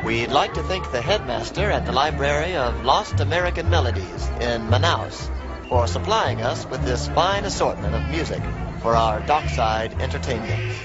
We'd like to thank the headmaster at the Library of Lost American Melodies in Manaus for supplying us with this fine assortment of music for our dockside entertainment.